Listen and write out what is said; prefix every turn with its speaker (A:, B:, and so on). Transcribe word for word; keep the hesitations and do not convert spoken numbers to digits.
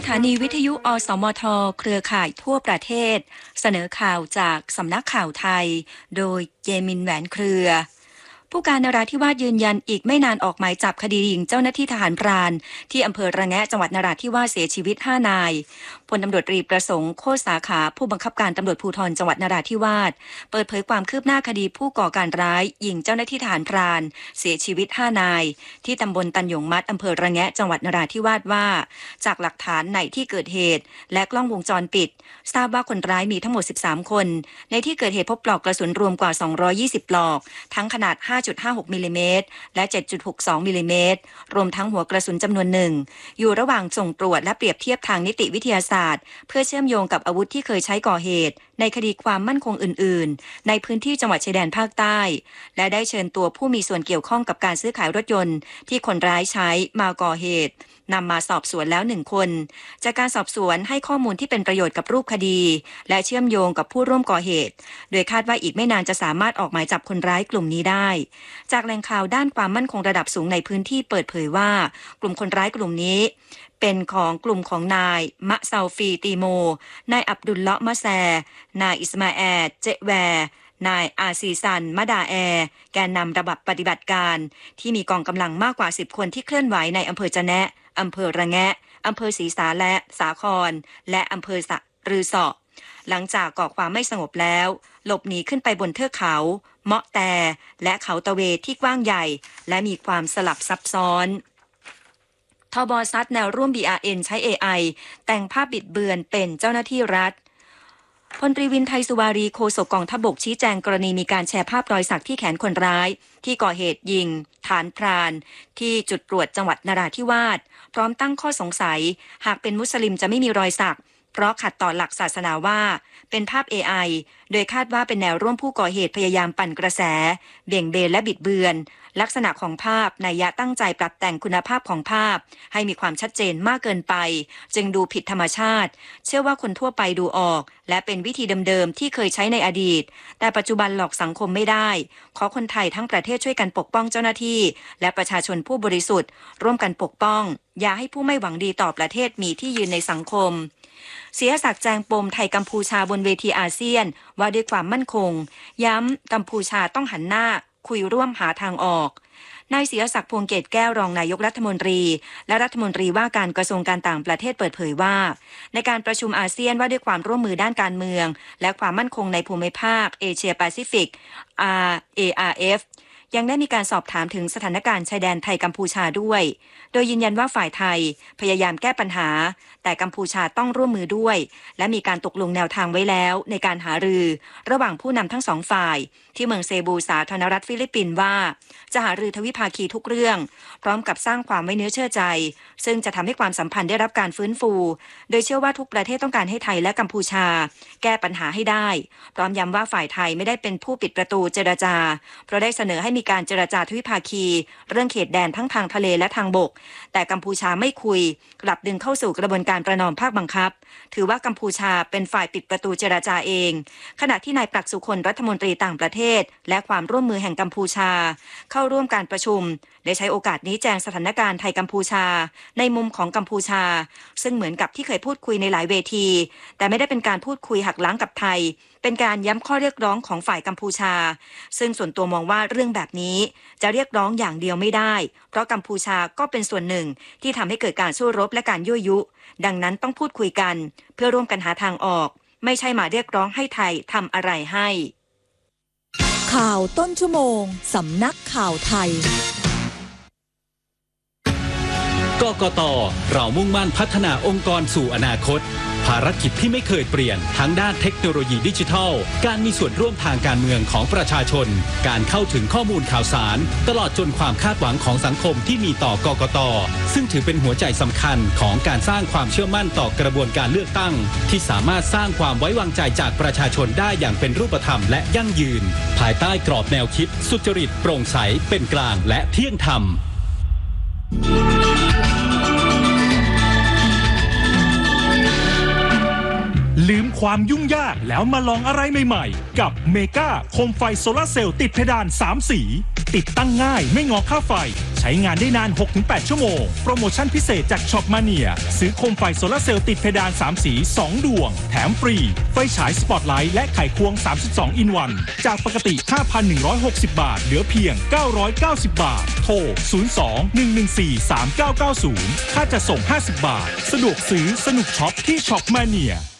A: ถานีวิทยุอสมทเครือข่ายทั่วประเทศเสนอข่าวจากสำนักข่าวไทยโดยเยมินแหวนเครือผู้การนราธิวาสยืนยันอีกไม่นานออกหมายจับคดียิงเจ้าหน้าที่ทหารพรานที่อำเภอระแงะจังหวัดนราธิวาสเสียชีวิตห้านายพลตำรวจตรีประสงค์โคตรสาขาผู้บังคับการตำรวจภูธรจังหวัดนราธิวาสเปิดเผยความคืบหน้าคดีผู้ก่อการร้ายยิงเจ้าหน้าที่ทหารพรานเสียชีวิตห้านายที่ตำบลตันหยงมัดอำเภอระแงะจังหวัดนราธิวาสว่าจากหลักฐานในที่เกิดเหตุและกล้องวงจรปิดทราบว่าคนร้ายมีทั้งหมดสิบสามคนในที่เกิดเหตุพบปลอกกระสุนรวมกว่าสองร้อยยี่สิบปลอกทั้งขนาด ห้าจุดห้าหก มิลลิเมตรและ เจ็ดจุดหกสอง มิลลิเมตรรวมทั้งหัวกระสุนจำนวนหนึ่งอยู่ระหว่างส่งตรวจและเปรียบเทียบทางนิติวิทยาศาสตร์เพื่อเชื่อมโยงกับอาวุธที่เคยใช้ก่อเหตุในคดีความมั่นคงอื่นๆในพื้นที่จังหวัดชายแดนภาคใต้และได้เชิญตัวผู้มีส่วนเกี่ยวข้องกับการซื้อขายรถยนต์ที่คนร้ายใช้มาก่อเหตุนำมาสอบสวนแล้วหนึ่งคนจากการสอบสวนให้ข้อมูลที่เป็นประโยชน์กับรูปคดีและเชื่อมโยงกับผู้ร่วมก่อเหตุโดยคาดว่าอีกไม่นานจะสามารถออกหมายจับคนร้ายกลุ่มนี้ได้จากแหล่งข่าวด้านความมั่นคงระดับสูงในพื้นที่เปิดเผยว่ากลุ่มคนร้ายกลุ่มนี้เป็นของกลุ่มของนายมะซาฟีตีโมนายอับดุลเลาะมะแซนายอิสมาแอลเจแวนายอาซีซันมะดาแอแกนนำระบบปฏิบัติการที่มีกองกำลังมากกว่าสิบคนที่เคลื่อนไหวในอำเภอจะแนะอำเภอระแงะอำเภอศรีสาและสาครและอำเภอสะรือเสาะหลังจากก่อความไม่สงบแล้วหลบหนีขึ้นไปบนเทือกเขาเมาะแตและเขาตะเวที่กว้างใหญ่และมีความสลับซับซ้อนทบซัดแนวร่วม บี อาร์ เอ็น ใช้ เอ ไอ แต่งภาพบิดเบือนเป็นเจ้าหน้าที่รัฐพลตรีวินไทยสุวารีโฆษกกองทัพบกชี้แจงกรณีมีการแชร์ภาพรอยสักที่แขนคนร้ายที่ก่อเหตุยิงฐานพรานที่จุดตรวจจังหวัดนราธิวาสพร้อมตั้งข้อสงสัยหากเป็นมุสลิมจะไม่มีรอยสักเพราะขัดต่อหลักศาสนาว่าเป็นภาพ เอ ไอ โดยคาดว่าเป็นแนวร่วมผู้ก่อเหตุพยายามปั่นกระแสเบี่ยงเบนและบิดเบือนลักษณะของภาพนัยยะตั้งใจปรับแต่งคุณภาพของภาพให้มีความชัดเจนมากเกินไปจึงดูผิดธรรมชาติเชื่อว่าคนทั่วไปดูออกและเป็นวิธีเดิมๆที่เคยใช้ในอดีตแต่ปัจจุบันหลอกสังคมไม่ได้ขอคนไทยทั้งประเทศช่วยกันปกป้องเจ้าหน้าที่และประชาชนผู้บริสุทธิ์ร่วมกันปกป้องอย่าให้ผู้ไม่หวังดีต่อประเทศมีที่ยืนในสังคมเสียศักดิ์แจงปมไทยกัมพูชาบนเวทีอาเซียนว่าด้วยความมั่นคงย้ำกัมพูชาต้องหันหน้าคุยร่วมหาทางออกนายเสียศักดิ์พวงเกตแก้วรองนายกรัฐมนตรีและรัฐมนตรีว่าการกระทรวงการต่างประเทศเปิดเผยว่าในการประชุมอาเซียนว่าด้วยความร่วมมือด้านการเมืองและความมั่นคงในภูมิภาคเอเชียแปซิฟิก อาร์ เอ อาร์ เอฟ ยังได้มีการสอบถามถึงสถานการณ์ชายแดนไทยกัมพูชาด้วยโดยยืนยันว่าฝ่ายไทยพยายามแก้ปัญหาแต่กัมพูชาต้องร่วมมือด้วยและมีการตกลงแนวทางไว้แล้วในการหารือระหว่างผู้นำทั้งสองฝ่ายที่เมืองเซบูสาธารณรัฐฟิลิปปินส์ว่าจะหารือทวิภาคีทุกเรื่องพร้อมกับสร้างความไว้เนื้อเชื่อใจซึ่งจะทำให้ความสัมพันธ์ได้รับการฟื้นฟูโดยเชื่อว่าทุกประเทศต้องการให้ไทยและกัมพูชาแก้ปัญหาให้ได้พร้อมย้ำว่าฝ่ายไทยไม่ได้เป็นผู้ปิดประตูเจรจาเพราะได้เสนอให้มีการเจรจาทวิภาคีเรื่องเขตแดนทั้งทางทะเลและทางบกแต่กัมพูชาไม่คุยกลับดึงเข้าสู่กระบวนการประนอมภาคบังคับถือว่ากัมพูชาเป็นฝ่ายปิดประตูเจรจาเองขณะที่นายปรักษ์สุคนรัฐมนตรีต่างประเทศและความร่วมมือแห่งกัมพูชาเข้าร่วมการประชุมได้ใช้โอกาสนี้แจงสถานการณ์ไทยกัมพูชาในมุมของกัมพูชาซึ่งเหมือนกับที่เคยพูดคุยในหลายเวทีแต่ไม่ได้เป็นการพูดคุยหักล้างกับไทยเป็นการย้ำข้อเรียกร้องของฝ่ายกัมพูชาซึ่งส่วนตัวมองว่าเรื่องแบบนี้จะเรียกร้องอย่างเดียวไม่ได้เพราะกัมพูชาก็เป็นส่วนหนึ่งที่ทำให้เกิดการสู้รบและการยั่วยุดังนั้นต้องพูดคุยกันเพื่อร่วมกันหาทางออกไม่ใช่มาเรียกร้องให้ไทยทำอะไรให้
B: ข่าวต้นชั่วโมงสำนักข่าวไทย
C: กกต.เรามุ่งมั่นพัฒนาองค์กรสู่อนาคตภารกิจที่ไม่เคยเปลี่ยนทั้งด้านเทคโนโลยีดิจิทัลการมีส่วนร่วมทางการเมืองของประชาชนการเข้าถึงข้อมูลข่าวสารตลอดจนความคาดหวังของสังคมที่มีต่อกกต.ซึ่งถือเป็นหัวใจสำคัญของการสร้างความเชื่อมั่นต่อกระบวนการเลือกตั้งที่สามารถสร้างความไว้วางใจจากประชาชนได้อย่างเป็นรูปธรรมและยั่งยืนภายใต้กรอบแนวคิดสุจริตโปร่งใสเป็นกลางและเที่ยงธรรม
D: ลืมความยุ่งยากแล้วมาลองอะไรใหม่ๆกับเมกาโคมไฟโซลาร์เซลล์ติดเพดานสามสีติดตั้งง่ายไม่งอค่าไฟใช้ช้งานได้นาน หกถึงแปด ชั่วโมงโปรโมชั่นพิเศษจากช็อปมาเนียซื้อโคมไฟโซลาร์เซลล์ติดเพดานสามสีสองดวงแถมฟรีไฟฉายสปอตไลท์และไขควงสามสิบสองอินวันจากปกติ ห้าพันหนึ่งร้อยหกสิบ บาทเหลือเพียงเก้าร้อยเก้าสิบ บาทโทรศูนย์ สอง หนึ่ง หนึ่ง สี่ สาม เก้า เก้า ศูนย์ค่าจะส่งห้าสิบบาทสะดวกซื้อสนุกช็อปที่ช็อปมาเนีย